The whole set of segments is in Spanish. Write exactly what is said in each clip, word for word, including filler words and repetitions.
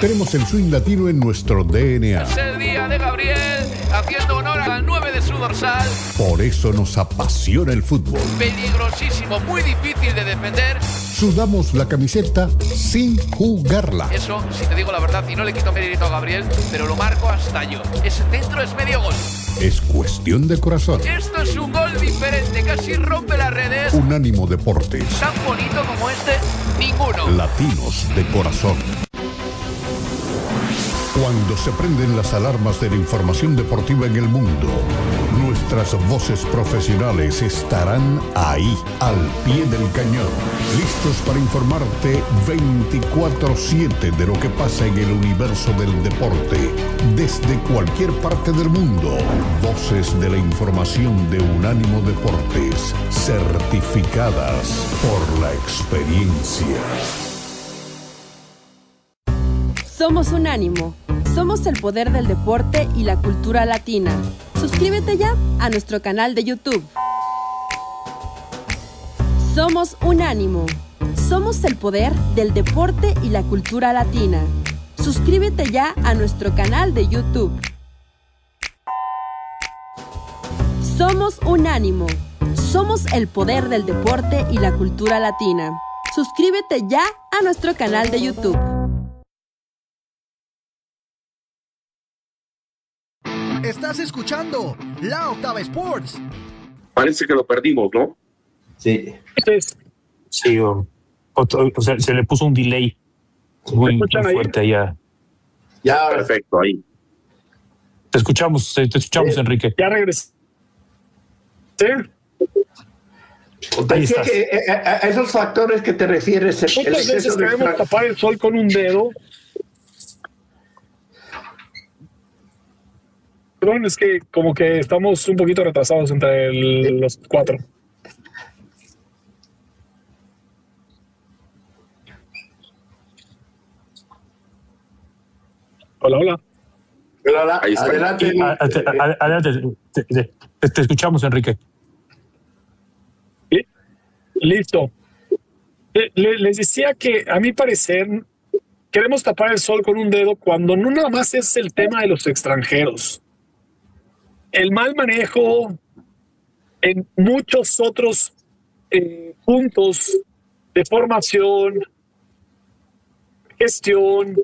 Tenemos el swing latino en nuestro D N A. Es el día de Gabriel, haciendo honor al nueve de su dorsal. Por eso nos apasiona el fútbol. Peligrosísimo, muy difícil de defender. Sudamos la camiseta sin jugarla. Eso, si te digo la verdad, y no le quito mérito a Gabriel, pero lo marco hasta yo. Ese centro es medio gol. Es cuestión de corazón. Esto es un gol diferente, casi rompe las redes. Unánimo Deportes. Tan bonito como este, ninguno. Latinos de corazón. Cuando se prenden las alarmas de la información deportiva en el mundo, nuestras voces profesionales estarán ahí, al pie del cañón, listos para informarte veinticuatro siete de lo que pasa en el universo del deporte, desde cualquier parte del mundo. Voces de la información de Unánimo Deportes, certificadas por la experiencia. Somos Unánimo. Somos el poder del deporte y la cultura latina. Suscríbete ya a nuestro canal de YouTube. Somos Unánimo. Somos el poder del deporte y la cultura latina. Suscríbete ya a nuestro canal de YouTube. Somos Unánimo. Somos el poder del deporte y la cultura latina. Suscríbete ya a nuestro canal de YouTube. Estás escuchando La Octava Sports. Parece que lo perdimos, ¿no? Sí. Sí, o, o, o sea, se le puso un delay muy, muy fuerte allá. Ya, perfecto, ahí. Te escuchamos, te, te escuchamos, sí. Enrique. Ya regresé. ¿Sí? Ahí estás. Que, a, a esos factores que te refieres, el, Muchas el veces de queremos extra... tapar el sol con un dedo. Perdón, es que como que estamos un poquito retrasados entre el, los cuatro. Hola, hola. Hola, hola. Ahí está. Adelante. Sí, a, te, a, adelante, te, te, te escuchamos, Enrique. ¿Sí? Listo. Le, les decía que a mi parecer queremos tapar el sol con un dedo cuando no nada más es el tema de los extranjeros. El mal manejo en muchos otros eh, puntos de formación, gestión,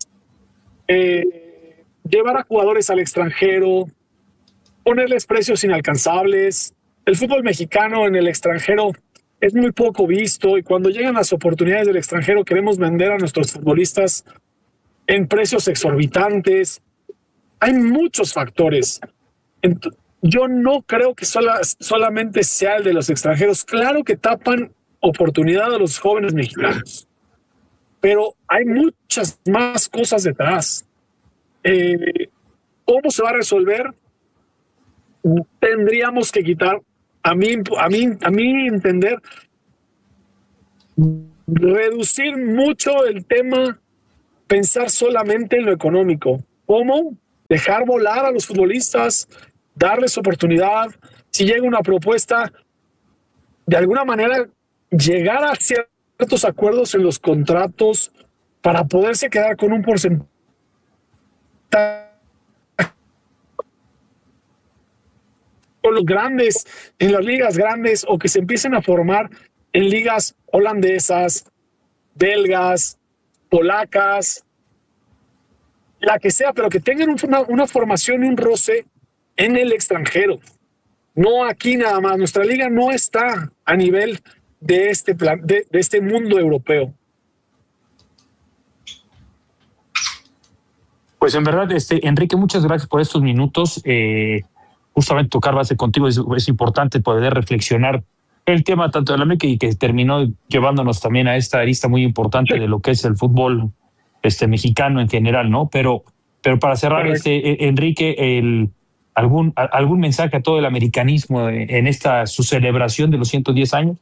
eh, llevar a jugadores al extranjero, ponerles precios inalcanzables. El fútbol mexicano en el extranjero es muy poco visto y cuando llegan las oportunidades del extranjero queremos vender a nuestros futbolistas en precios exorbitantes. Hay muchos factores. Yo no creo que sola, solamente sea el de los extranjeros. Claro que tapan oportunidad a los jóvenes mexicanos, pero hay muchas más cosas detrás. Eh, ¿Cómo se va a resolver? Tendríamos que quitar, a mí, a mí, a mí entender, reducir mucho el tema, pensar solamente en lo económico. ¿Cómo? Dejar volar a los futbolistas, darles oportunidad. Si llega una propuesta, de alguna manera llegar a ciertos acuerdos en los contratos para poderse quedar con un porcentaje con los grandes, en las ligas grandes, o que se empiecen a formar en ligas holandesas, belgas, polacas, la que sea, pero que tengan una, una formación y un roce en el extranjero. No aquí nada más. Nuestra liga no está a nivel de este plan, de, de este mundo europeo. Pues en verdad, este, Enrique, muchas gracias por estos minutos. Eh, justamente tocar base contigo es, es importante poder reflexionar el tema tanto de la América y que terminó llevándonos también a esta arista muy importante sí. de lo que es el fútbol este mexicano en general, ¿no? Pero, pero para cerrar, este, Enrique, el, algún, algún mensaje a todo el americanismo en esta su celebración de los ciento diez años.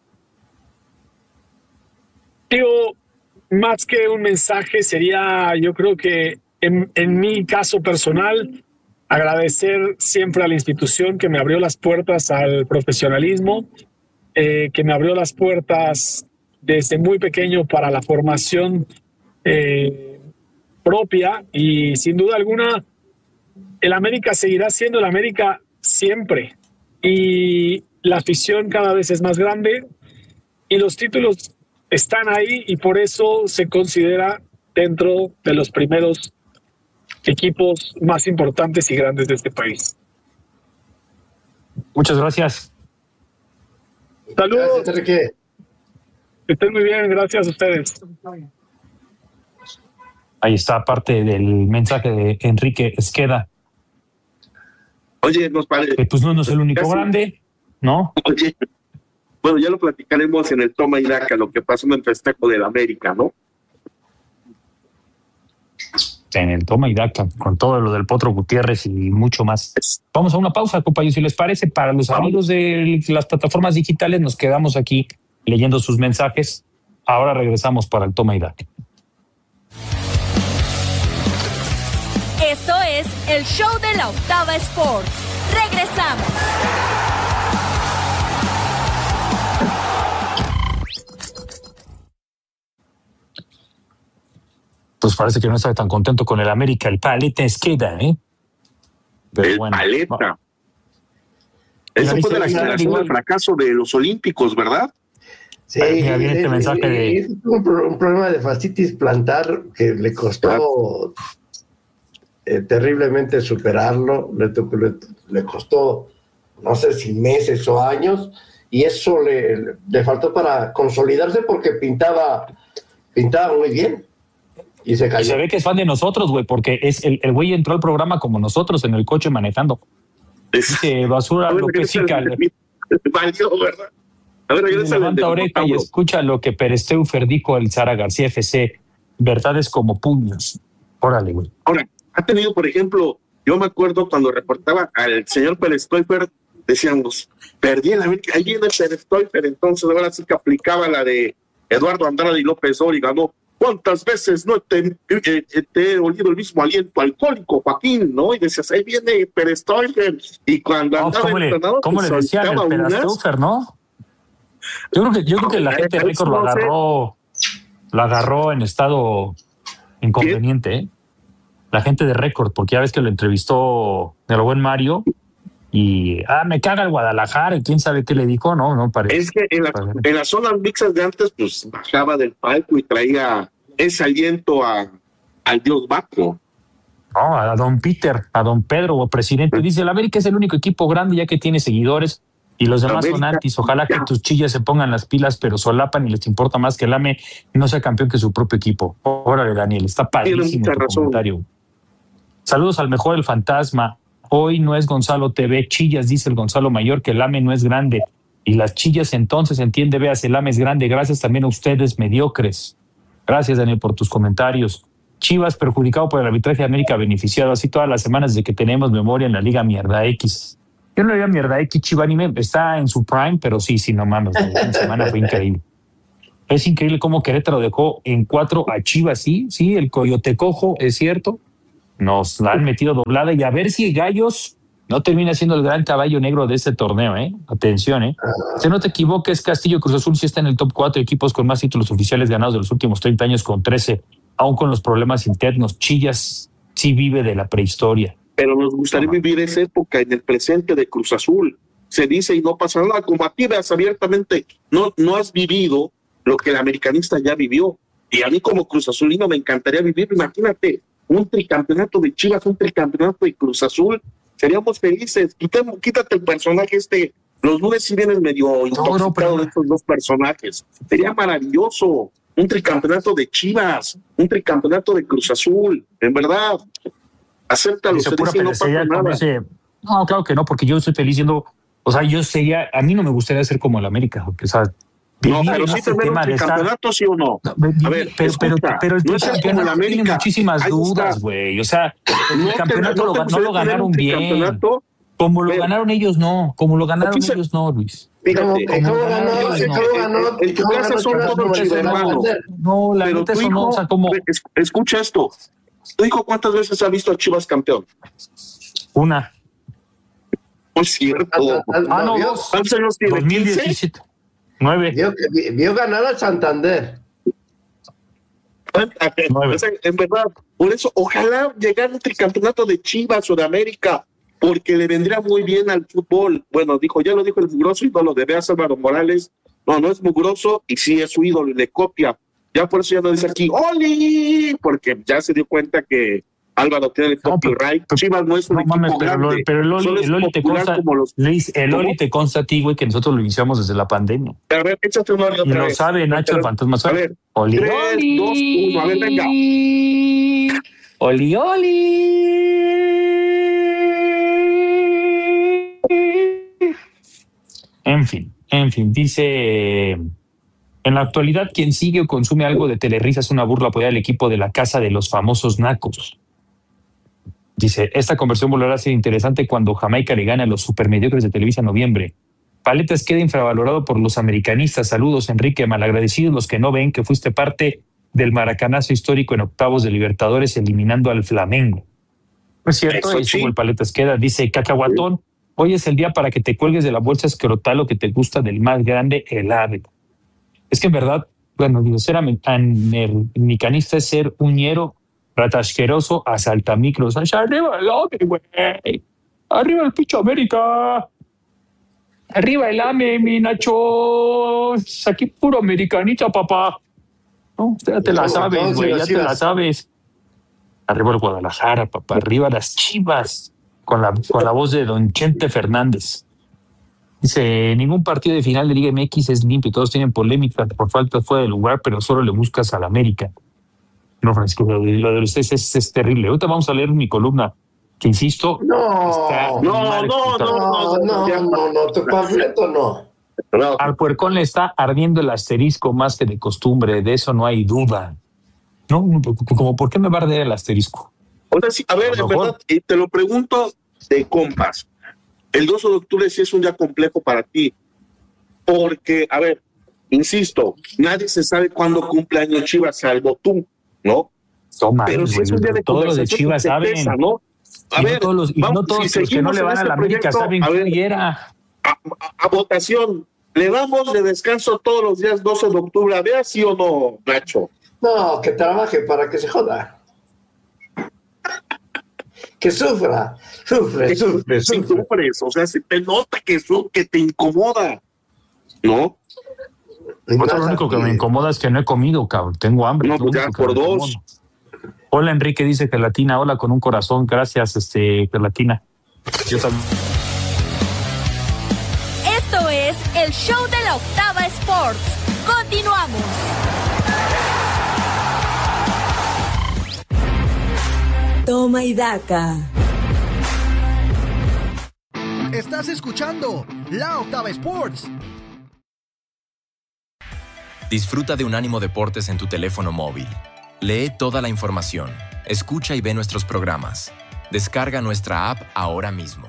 Digo, más que un mensaje sería, yo creo que en, en mi caso personal, agradecer siempre a la institución que me abrió las puertas al profesionalismo, eh, que me abrió las puertas desde muy pequeño para la formación eh, propia y sin duda alguna el América seguirá siendo el América siempre y la afición cada vez es más grande y los títulos están ahí y por eso se considera dentro de los primeros equipos más importantes y grandes de este país. Muchas gracias. Saludos. Gracias, Enrique. Que estén muy bien, gracias a ustedes. Ahí está parte del mensaje de Enrique Esqueda. Oye, nos parece. Que pues no, no es el único Casi. grande, ¿no? Oye, bueno, ya lo platicaremos en el toma y daca, lo que pasó en el festejo del América, ¿no? En el toma y daca, con todo lo del Potro Gutiérrez y mucho más. Vamos a una pausa, compañeros, si les parece. Para los amigos de las plataformas digitales, nos quedamos aquí leyendo sus mensajes. Ahora regresamos para el toma y daca. Esto es el show de la Octava Sports. Regresamos. Pues parece que no está tan contento con el América. El Paleta Esqueda, ¿eh? Pero el bueno, Paleta. Va. Eso fue de la Igual. generación del fracaso de los Olímpicos, ¿verdad? Sí, Mira, viene este es- mensaje de- es un, pro- un problema de fascitis plantar que le costó eh, terriblemente superarlo, le, to- le, le costó no sé si meses o años, y eso le, le faltó para consolidarse porque pintaba, pintaba muy bien y se Y cayó. se ve que es fan de nosotros, güey, porque es el, el güey entró al programa como nosotros en el coche manejando. Es- Dice basura, A ver, lo que sí regresa cal. el- Valió, ¿verdad? A ver, regresa el Levanta de oreja y Pablo. escucha lo que Peresteufer dijo al Zara García F C. Verdades como puños. Órale, güey. Ahora, ha tenido, por ejemplo, yo me acuerdo cuando reportaba al señor Pérez Stolper, decíamos, perdí en la América, ahí viene Pérez Stolper, entonces ahora sí que aplicaba la de Eduardo Andrade y López Dóriga, ganó. ¿Cuántas veces no te, eh, eh, te he olido el mismo aliento alcohólico, Joaquín, no? Y decías, ahí viene Pérez Stolper, y cuando No, andaba ¿Cómo le, entrenador, cómo pues, le decían el soltaba unas. Peresteufer, no? Yo creo que, yo creo que la Ah, gente de eso récord lo no sé. agarró, lo agarró en estado inconveniente, ¿eh? La gente de récord, porque ya ves que lo entrevistó el buen Mario y ah, me caga el Guadalajara y quién sabe qué le dijo, no, no parece. Es que en, la, en las zonas mixtas de antes, pues bajaba del palco y traía ese aliento a, al dios Baco. No, a don Peter, a don Pedro o presidente. Dice, el América es el único equipo grande ya que tiene seguidores y los demás América, son antis. Ojalá que ya. tus chillas se pongan las pilas, pero solapan y les importa más que el A M E no sea campeón que su propio equipo. Órale, Daniel, está padrísimo mucha tu razón. comentario. Saludos al mejor el fantasma. Hoy no es Gonzalo T V, chillas, dice el Gonzalo Mayor, que el A M E no es grande. Y las chillas entonces, entiende, veas, el A M E es grande. Gracias también a ustedes, mediocres. Gracias, Daniel, por tus comentarios. Chivas perjudicado por el arbitraje de América beneficiado, así todas las semanas de que tenemos memoria en la Liga Mierda X. Yo no le digo Mierda X, Chiva Anime, está en su prime, pero sí, sí, no mames, la última semana fue increíble. Es increíble cómo Querétaro dejó en cuatro a Chivas, sí, sí, el Coyote Cojo, es cierto, nos la han metido doblada y a ver si Gallos no termina siendo el gran caballo negro de este torneo, ¿eh? Atención, ¿eh? Si no te equivoques, Castillo Cruz Azul sí está en el top cuatro equipos con más títulos oficiales ganados de los últimos treinta años con trece, aún con los problemas internos. Chillas sí vive de la prehistoria. Pero nos gustaría vivir esa época en el presente de Cruz Azul. Se dice y no pasa nada, como a ti veas abiertamente, no, no has vivido lo que el americanista ya vivió. Y a mí como Cruz Azulino me encantaría vivir, imagínate, un tricampeonato de Chivas, un tricampeonato de Cruz Azul, seríamos felices. Quítame, quítate el personaje este, los lunes si vienes medio intoxicado no, pero- de estos dos personajes. Sería maravilloso, un tricampeonato de Chivas, un tricampeonato de Cruz Azul, en verdad. Acéptalo, Dice, se pura dice, no pelesería pasa con nada. ese- No, claro que no, porque yo estoy feliz siendo, o sea, yo sería, a mí no me gustaría ser como el América, porque, o sea, No, vivir pero en sí este tener un tema de estar- tricampeonato, ¿sí o no? No, vi- A ver, pero, pero, escucha, pero el no es como tricampeonato el tiene América. muchísimas Ahí dudas, está. güey. O sea, el ¿No te- campeonato no lo, te ga- no gustaría lo tener ganaron un bien. tricampeonato? Como lo Pero- ganaron ellos, no. Como lo ganaron Aquí se- ellos, no, Luis. Fíjate, ¿Cómo, que como cómo ganaron ganó? ellos, ¿Qué no. cómo ganó? En- en tu ¿Cómo casa ganó son Chivas todos como chivas, el hermano. Santander? No, la pero neta tu eso no. hijo, O sea, como es- escucha esto, tu hijo cuántas veces ha visto a Chivas campeón? una. No es cierto. Ah, no, vio, dos. ¿Cuántos años tiene? dos mil ¿quince? diecisiete. Nueve. vio, que- vio ganar al Santander. O sea, en verdad, por eso, ojalá llegar al tricampeonato de Chivas o de América, porque le vendría muy bien al fútbol. Bueno, dijo, ya lo dijo el mugroso ídolo de Veas Álvaro Morales. No, no es mugroso y sí es su ídolo y le copia. Ya por eso ya no dice aquí, ¡Oli! Porque ya se dio cuenta que Álvaro tiene el copyright. No, pero, Chivas no es un no, equipo mames, pero, grande. Pero el Oli, el Oli te consta, los, Luis, el Oli te consta a ti, güey, que nosotros lo iniciamos desde la pandemia. A ver, échate un Oli otra y vez. Y lo sabe Nacho, el fantasma. A ver, Oli, tres, Oli. dos, uno. A ver, venga. Oli, Oli. En fin, en fin, dice... En la actualidad, quien sigue o consume algo de Telerisa es una burla apoyar al equipo de la Casa de los Famosos Nacos. Dice, esta conversión volverá a ser interesante cuando Jamaica le gane a los supermediocres de Televisa en noviembre. Paletas queda infravalorado por los americanistas. Saludos, Enrique, malagradecidos los que no ven que fuiste parte del maracanazo histórico en octavos de Libertadores eliminando al Flamengo. No es cierto, eso sí. El Paletas queda, dice Cacahuatón, hoy es el día para que te cuelgues de la bolsa escrotal o que te gusta del más grande, el ave. Es que en verdad, bueno, digo, ser americanista es ser uñero, ratasqueroso, asaltamicros. Allá arriba el ame, güey. Arriba el picho América. Arriba el ame, mi Nacho. Aquí puro americanista, papá. No, ya te la sabes, güey, ya te la sabes. Arriba el Guadalajara, papá. Arriba las Chivas. Con la, con la voz de don Chente Fernández. Dice, ningún partido de final de Liga M X es limpio, todos tienen polémica por falta fuera de lugar, pero solo le buscas al América. No, Francisco, lo de ustedes es, es terrible. Ahorita vamos a leer mi columna, que insisto, no, está no, no, no, no, no, no, no, tu panfleto no. Al puercón le está ardiendo el asterisco más que de costumbre, de eso no hay duda. No, como, ¿por qué me va a arder el asterisco? Ahora sí, a ver, a en verdad, te lo pregunto de compas. El doce de octubre sí es un día complejo para ti, porque, a ver, insisto, nadie se sabe cuándo cumple año Chivas, salvo tú, ¿no? Toma, pero si es un día de todos los de Chivas saben, pesa, ¿no? A y ver, no todos los, y vamos, no todos si los que no le van a la América saben quién era. A, a, a votación, ¿le damos de descanso todos los días doce de octubre? ¿Vea sí o no, Nacho? No, que trabaje para que se joda. Que sufra, sufre, que sufre, sí, sufre. sufres, o sea, se te nota que, su, que te incomoda, ¿no? O sea, lo único que me incomoda es que no he comido, cabrón, tengo hambre. No, pues ya, por dos. Hola, Enrique, dice Gelatina, hola con un corazón, gracias, este, Gelatina. Yo también. Esto es el show de la Octava Sports. Continuamos. Toma y daca. Estás escuchando La Octava Sports. Disfruta de Unánimo Deportes en tu teléfono móvil. Lee toda la información, escucha y ve nuestros programas. Descarga nuestra app ahora mismo.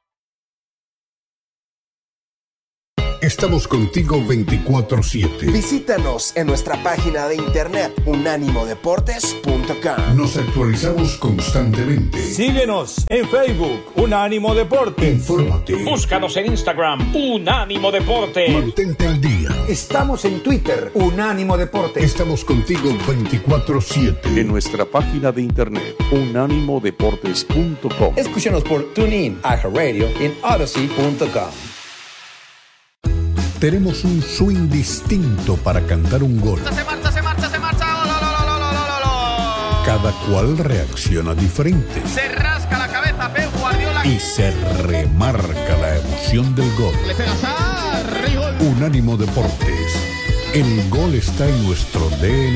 Estamos contigo veinticuatro siete. Visítanos en nuestra página de internet unánimo deportes punto com. Nos actualizamos constantemente. Síguenos en Facebook, Unánimo Deportes. Infórmate. Búscanos en Instagram, Unánimo Deportes. Mantente al día. Estamos en Twitter, Unánimo Deportes. Estamos contigo veinticuatro siete. En nuestra página de internet, unánimo deportes punto com. Escúchanos por TuneIn, iHeartRadio en Odyssey punto com. Tenemos un swing distinto para cantar un gol. Se marcha, se marcha, se marcha. Oh, lo, lo, lo, lo, lo, lo. Cada cual reacciona diferente. Se rasca la cabeza Pep Guardiola. Y se remarca la emoción del gol. Le pega Sarri, gol. Unánimo Deportes. El gol está en nuestro D N